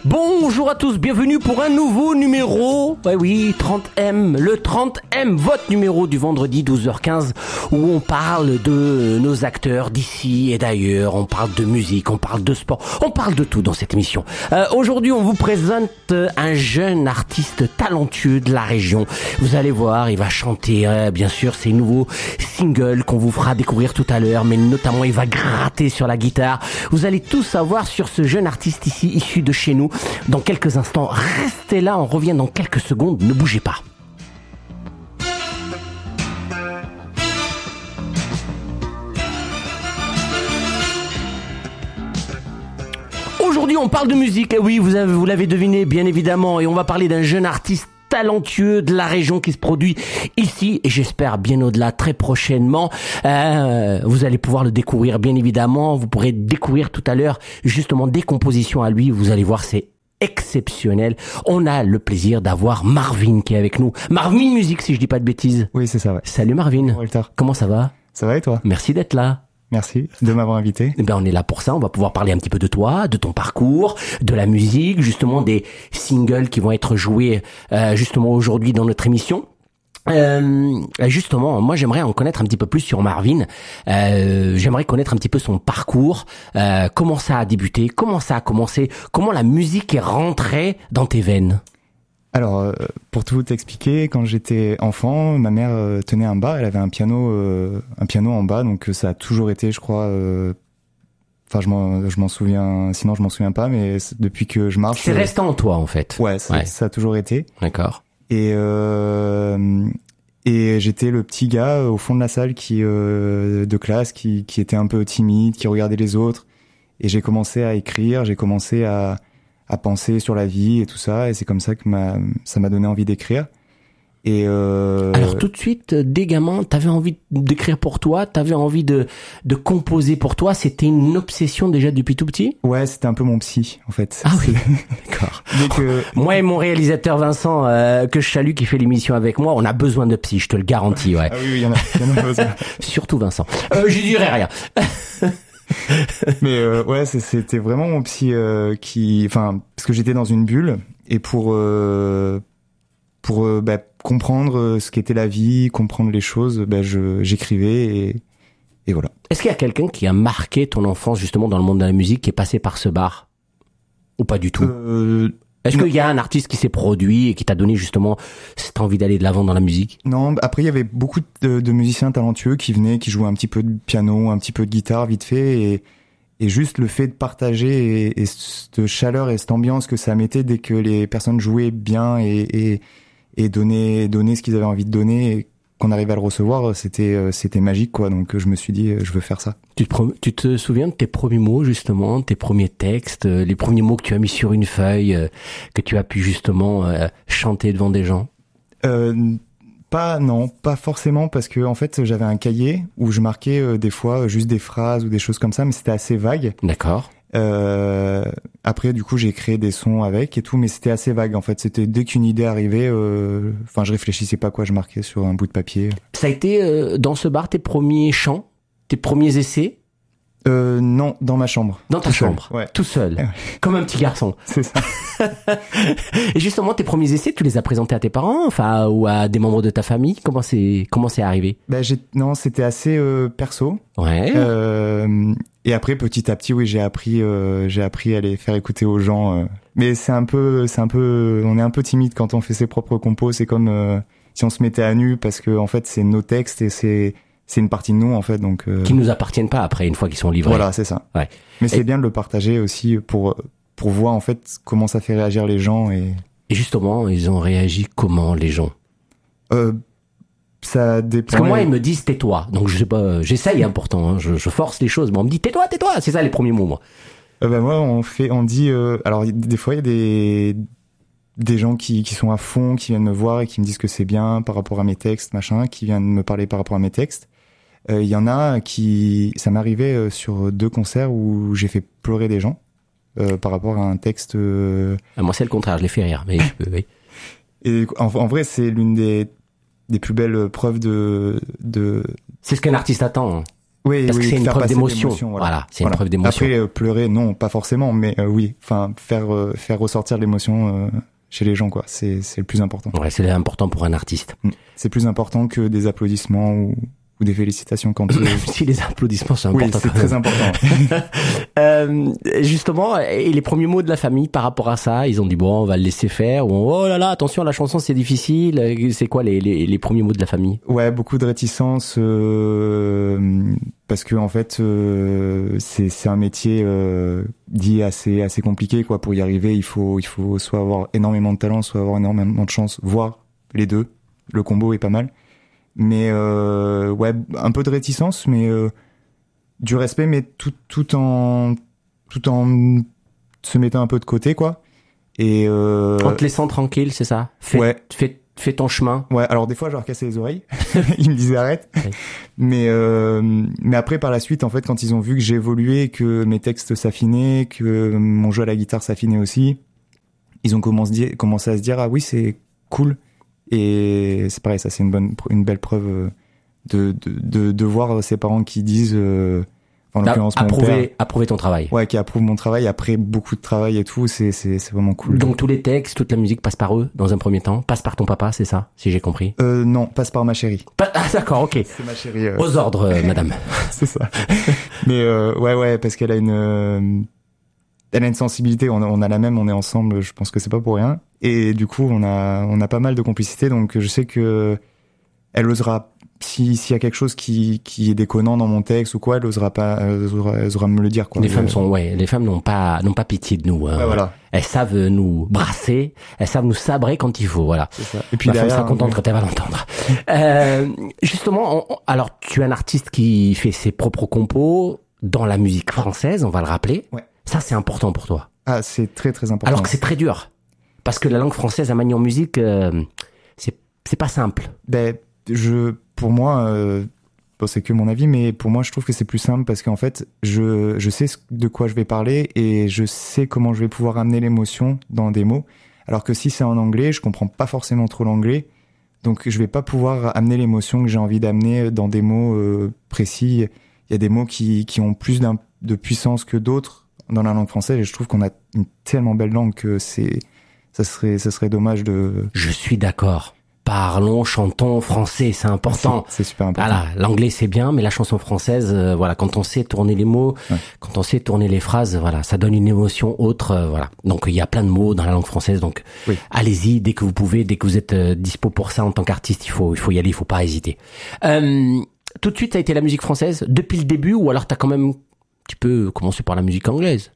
Bonjour à tous, bienvenue pour un nouveau numéro, oui, 30M, le 30M, votre numéro du vendredi 12h15 où on parle de nos acteurs d'ici et d'ailleurs, on parle de musique, on parle de sport, on parle de tout dans cette émission. Aujourd'hui, on vous présente un jeune artiste talentueux de la région. Vous allez voir, il va chanter, bien sûr, ses nouveaux singles qu'on vous fera découvrir tout à l'heure, mais notamment il va gratter sur la guitare. Vous allez tout savoir sur ce jeune artiste ici, issu de chez nous. Dans quelques instants, restez là, on revient dans quelques secondes, ne bougez pas. Aujourd'hui, on parle de musique, et oui, vous l'avez deviné, bien évidemment, et on va parler d'un jeune artiste talentueux de la région qui se produit ici et j'espère bien au-delà très prochainement. Vous allez pouvoir le découvrir bien évidemment. Vous pourrez découvrir tout à l'heure justement des compositions à lui. Vous allez voir, c'est exceptionnel. On a le plaisir d'avoir Marvin qui est avec nous. Marvin Musique, si je dis pas de bêtises. Oui, c'est ça, ouais. Salut Marvin. Walter. Comment ça va? Ça va et toi? Merci d'être là. Merci de m'avoir invité. Eh ben, on est là pour ça. On va pouvoir parler un petit peu de toi, de ton parcours, de la musique, justement des singles qui vont être joués justement aujourd'hui dans notre émission. Justement, moi j'aimerais en connaître un petit peu plus sur Marvin. J'aimerais connaître un petit peu son parcours, comment ça a débuté, comment ça a commencé, comment la musique est rentrée dans tes veines. Alors, pour tout t'expliquer, quand j'étais enfant, ma mère tenait un bar, elle avait un piano en bas, donc ça a toujours été, je crois. Enfin, je m'en souviens. Sinon, je m'en souviens pas, mais depuis que je marche. C'est restant en toi, en fait. Ouais, ça a toujours été. D'accord. Et j'étais le petit gars au fond de la salle de classe qui était un peu timide, qui regardait les autres. Et j'ai commencé à écrire, j'ai commencé à penser sur la vie et tout ça. Et c'est comme ça que ça m'a donné envie d'écrire. Et alors tout de suite, dès gamin, t'avais envie d'écrire pour toi, t'avais envie de composer pour toi. C'était une obsession déjà depuis tout petit. Ouais, c'était un peu mon psy en fait. Ah oui, d'accord. Moi et mon réalisateur Vincent, que je salue, qui fait l'émission avec moi, on a besoin de psy, je te le garantis. Ouais. Ah oui, il y en a besoin. Surtout Vincent. Je dirais rien. Mais ouais, c'était vraiment mon psy parce que j'étais dans une bulle et pour comprendre ce qu'était la vie, comprendre les choses, j'écrivais et voilà. Est-ce qu'il y a quelqu'un qui a marqué ton enfance justement dans le monde de la musique, qui est passé par ce bar ou pas du tout? Est-ce qu'il y a un artiste qui s'est produit et qui t'a donné justement cette envie d'aller de l'avant dans la musique? Non, après il y avait beaucoup de musiciens talentueux qui venaient, qui jouaient un petit peu de piano, un petit peu de guitare vite fait et juste le fait de partager et cette chaleur et cette ambiance que ça mettait dès que les personnes jouaient bien et donner ce qu'ils avaient envie de donner et qu'on arrivait à le recevoir, c'était magique quoi. Donc je me suis dit je veux faire ça. Tu te souviens de tes premiers mots justement, tes premiers textes, les premiers mots que tu as mis sur une feuille, que tu as pu justement chanter devant des gens? Pas forcément, parce que en fait j'avais un cahier où je marquais des fois juste des phrases ou des choses comme ça, mais c'était assez vague. D'accord. Après du coup j'ai créé des sons avec et tout, mais c'était assez vague en fait. C'était dès qu'une idée arrivait, je réfléchissais pas quoi, je marquais sur un bout de papier. Ça a été dans ce bar tes premiers chants, tes premiers essais? Non, dans ma chambre. Dans ta chambre, ouais. Tout seul, ouais. Comme un petit garçon. C'est ça. Et justement, tes premiers essais, tu les as présentés à tes parents, enfin, ou à des membres de ta famille? Comment c'est arrivé? Non, c'était assez perso. Ouais. Et après, petit à petit, oui, j'ai appris à les faire écouter aux gens. Mais c'est un peu, on est un peu timide quand on fait ses propres compos. C'est comme si on se mettait à nu, parce que en fait, c'est nos textes et c'est une partie de nous en fait, donc qui nous appartiennent pas après une fois qu'ils sont livrés. Voilà, c'est ça. Ouais. Mais c'est bien de le partager aussi pour voir en fait comment ça fait réagir les gens et justement, ils ont réagi comment les gens? Ça dépend. Parce que moi ils me disent tais-toi, donc je sais pas, j'essaye pourtant, hein, je force les choses, mais on me dit tais-toi, c'est ça les premiers mots moi. Moi on dit alors des fois il y a des gens qui sont à fond, qui viennent me voir et qui me disent que c'est bien par rapport à mes textes, machin, qui viennent me parler par rapport à mes textes. Il y en a ça m'est arrivé sur 2 concerts où j'ai fait pleurer des gens par rapport à un texte. Moi c'est le contraire, je les fais rire, mais oui. Et en vrai c'est l'une des plus belles preuves de. C'est ce qu'un artiste attend. Oui, Parce que c'est une faire preuve passer d'émotion. l'émotion, Voilà, c'est une preuve d'émotion. Après, pleurer, non, pas forcément, mais oui, enfin, faire ressortir l'émotion chez les gens, quoi. C'est le plus important. Ouais, c'est important pour un artiste. C'est plus important que des applaudissements ou des félicitations quand Même si les applaudissements sont importants. Oui, c'est très important. Justement, et les premiers mots de la famille par rapport à ça, ils ont dit bon, on va le laisser faire, ou oh là là, attention, la chanson c'est difficile. C'est quoi les premiers mots de la famille? Ouais, beaucoup de réticence parce que en fait c'est un métier dit assez compliqué, quoi. Pour y arriver, il faut soit avoir énormément de talent, soit avoir énormément de chance, voire les deux. Le combo est pas mal. Mais ouais, un peu de réticence, mais du respect, mais tout en se mettant un peu de côté, quoi. Et en te laissant tranquille, c'est ça? Ouais. Fais ton chemin. Ouais, alors des fois je leur cassais les oreilles, ils me disaient arrête. Ouais. Mais après par la suite, en fait, quand ils ont vu que j'évoluais, que mes textes s'affinaient, que mon jeu à la guitare s'affinait aussi, ils ont commencé à se dire ah oui, c'est cool. Et c'est pareil, ça c'est une belle preuve de voir ses parents qui disent en l'occurrence mon père, approuver ton travail. Ouais, qui approuve mon travail après beaucoup de travail et tout, c'est vraiment cool. Donc tous les textes, toute la musique passe par eux dans un premier temps, passe par ton papa, c'est ça, si j'ai compris? Non, passe par ma chérie. Ah d'accord, OK. C'est ma chérie. Aux ordres, madame. C'est ça. Mais ouais, parce qu'elle a une sensibilité, on a la même, on est ensemble, je pense que c'est pas pour rien. Et du coup, on a pas mal de complicité, donc je sais que elle osera, s'il y a quelque chose qui est déconnant dans mon texte ou quoi, elle osera me le dire, quoi. Les femmes n'ont pas pitié de nous, hein. Ouais, voilà. Elles savent nous brasser, elles savent nous sabrer quand il faut, voilà. C'est ça. Et puis ma derrière, femme sera contente quand elle va l'entendre. Justement, alors tu es un artiste qui fait ses propres compos dans la musique française, on va le rappeler. Ouais. Ça, c'est important pour toi. Ah, c'est très très important. Alors que c'est très dur. Parce que la langue française à manier en musique, c'est pas simple. Pour moi, c'est que mon avis, mais pour moi, je trouve que c'est plus simple parce qu'en fait, je sais de quoi je vais parler et je sais comment je vais pouvoir amener l'émotion dans des mots. Alors que si c'est en anglais, je comprends pas forcément trop l'anglais, donc je vais pas pouvoir amener l'émotion que j'ai envie d'amener dans des mots précis. Il y a des mots qui ont plus de puissance que d'autres dans la langue française et je trouve qu'on a une tellement belle langue que ça serait dommage de... Je suis d'accord. Parlons, chantons français, c'est important. C'est super important. Voilà, l'anglais c'est bien, mais la chanson française, voilà, quand on sait tourner les mots, quand on sait tourner les phrases, voilà, ça donne une émotion autre, voilà. Donc il y a plein de mots dans la langue française, donc allez-y dès que vous pouvez, dès que vous êtes dispo pour ça en tant qu'artiste, il faut y aller, il faut pas hésiter. Tout de suite, ça a été la musique française depuis le début, ou alors t'as quand même un petit peu commencé par la musique anglaise?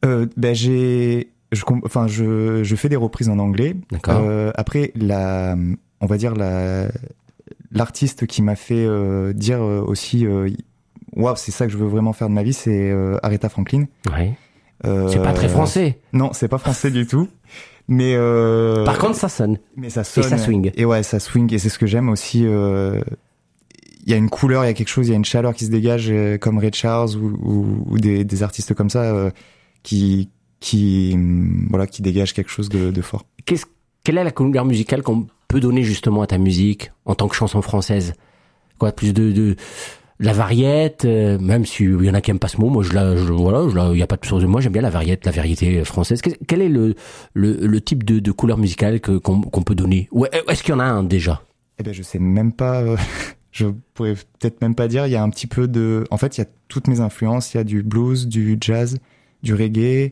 Je fais des reprises en anglais. D'accord. Après, on va dire l'artiste qui m'a fait dire aussi waouh, c'est ça que je veux vraiment faire de ma vie, c'est Aretha Franklin. Ouais. C'est pas très français. Non, c'est pas français du tout. Mais par contre, ça sonne. Mais ça sonne. Et ça swing. Et ouais, ça swing. Et c'est ce que j'aime aussi. Il y a une couleur, il y a quelque chose, il y a une chaleur qui se dégage, comme Ray Charles ou des artistes comme ça qui dégagent quelque chose de fort. Quelle est la couleur musicale qu'on peut donner justement à ta musique en tant que chanson française? Quoi, plus de la variette, même s'il y en a qui aiment pas ce mot, moi il y a pas de chose. Moi j'aime bien la variété française. Quel est le type de couleur musicale qu'on peut donner? Ou est-ce qu'il y en a un déjà? Eh ben je sais même pas. Je pourrais peut-être même pas dire. Il y a un petit peu de. En fait, il y a toutes mes influences. Il y a du blues, du jazz, du reggae.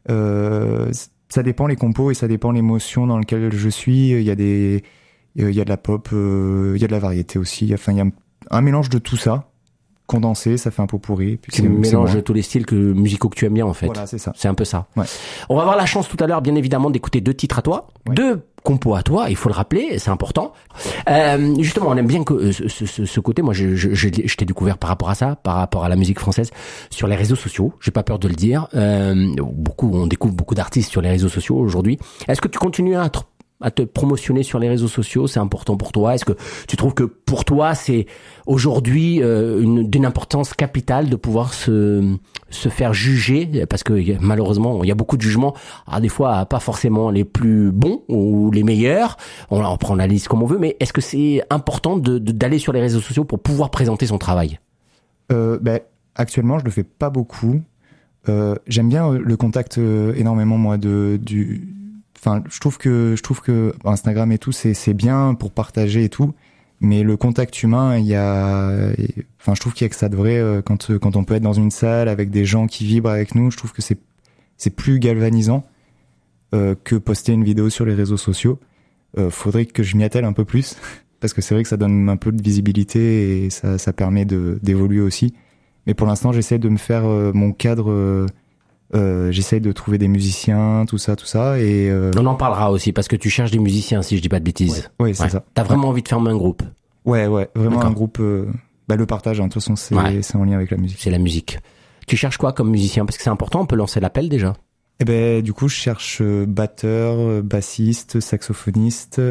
Ça dépend les compos et ça dépend l'émotion dans laquelle je suis. Il y a de la pop, il y a de la variété aussi. Enfin, il y a un mélange de tout ça condensé, ça fait un pot pourri. C'est un mélange de tous les styles musicaux que tu aimes bien en fait. Voilà, c'est ça. C'est un peu ça. Ouais. On va avoir la chance tout à l'heure, bien évidemment, d'écouter 2 titres à toi, 2 compos à toi. Il faut le rappeler, c'est important. Justement, on aime bien que ce côté. Moi, je t'ai découvert par rapport à ça, par rapport à la musique française sur les réseaux sociaux. J'ai pas peur de le dire. On découvre beaucoup d'artistes sur les réseaux sociaux aujourd'hui. Est-ce que tu continues à te promotionner sur les réseaux sociaux? C'est important pour toi? Est-ce que tu trouves que pour toi c'est aujourd'hui d'une importance capitale de pouvoir se faire juger, parce que malheureusement il y a beaucoup de jugements, des fois pas forcément les plus bons ou les meilleurs, on prend la liste comme on veut, mais est-ce que c'est important d'aller sur les réseaux sociaux pour pouvoir présenter son travail? Actuellement, je le fais pas beaucoup. J'aime bien le contact énormément, moi, Enfin, je trouve que Instagram et tout, c'est bien pour partager et tout. Mais le contact humain, je trouve qu'il y a que ça de vrai quand on peut être dans une salle avec des gens qui vibrent avec nous. Je trouve que c'est plus galvanisant que poster une vidéo sur les réseaux sociaux. Faudrait que je m'y attelle un peu plus parce que c'est vrai que ça donne un peu de visibilité et ça permet d'évoluer aussi. Mais pour l'instant, j'essaie de me faire mon cadre. J'essaie de trouver des musiciens, tout ça, et on en parlera aussi parce que tu cherches des musiciens, si je dis pas de bêtises. Ouais, c'est ça. T'as vraiment envie de former un groupe? Ouais, vraiment. D'accord. Un groupe. Le partage, de toute façon, c'est en lien avec la musique. C'est la musique. Tu cherches quoi comme musicien? Parce que c'est important, on peut lancer l'appel déjà. Du coup, je cherche batteur, bassiste, saxophoniste,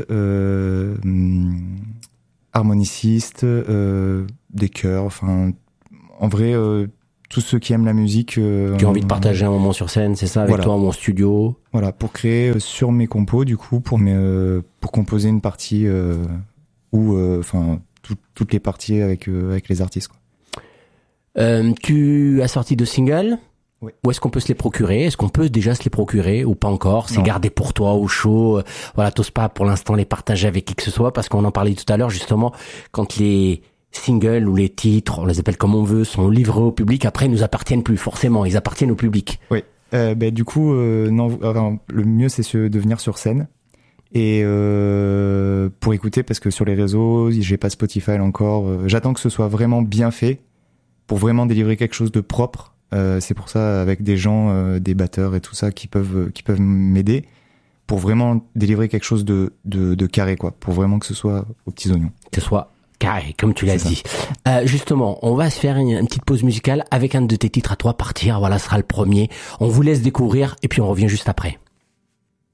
harmoniciste, des chœurs, enfin, en vrai, tous ceux qui aiment la musique. Tu as envie de partager un moment sur scène, c'est ça, avec toi, mon studio. Voilà, pour créer sur mes compos, du coup, pour composer une partie toutes les parties avec les artistes, quoi. Tu as sorti 2 singles. Oui. Où est-ce qu'on peut se les procurer? Est-ce qu'on peut déjà se les procurer ou pas encore? C'est gardé pour toi au chaud. Voilà, t'oses pas pour l'instant les partager avec qui que ce soit parce qu'on en parlait tout à l'heure justement quand les singles ou les titres, on les appelle comme on veut, sont livrés au public. Après, ils nous appartiennent plus forcément. Ils appartiennent au public. Oui. Du coup, le mieux c'est de venir sur scène et pour écouter parce que sur les réseaux, j'ai pas Spotify encore. J'attends que ce soit vraiment bien fait pour vraiment délivrer quelque chose de propre. C'est pour ça avec des gens, des batteurs et tout ça qui peuvent m'aider pour vraiment délivrer quelque chose de carré, quoi, pour vraiment que ce soit aux petits oignons. Que ce soit carré, comme tu l'as dit. Justement, on va se faire une petite pause musicale avec un de tes titres à toi, Partir. Voilà, ce sera le premier. On vous laisse découvrir et puis on revient juste après.